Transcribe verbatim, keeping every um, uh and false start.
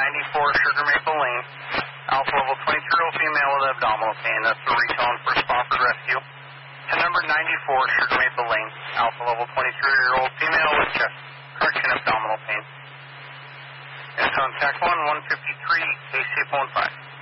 ninety-four Sugar Maple Lane. Alpha level twenty-three-year-old female with abdominal pain. That's the retone for Spofford Rescue. To number ninety-four Sugar Maple Lane. Alpha level twenty-three-year-old female with chest, correction, abdominal pain. And contact one, one fifty-three, A C one five.